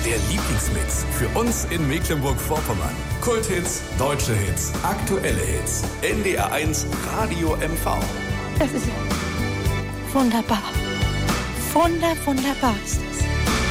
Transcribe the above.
Der Lieblingsmix für uns in Mecklenburg-Vorpommern. Kulthits, deutsche Hits, aktuelle Hits. NDR1 Radio MV. Das ist wunderbar. Wunderbar ist das.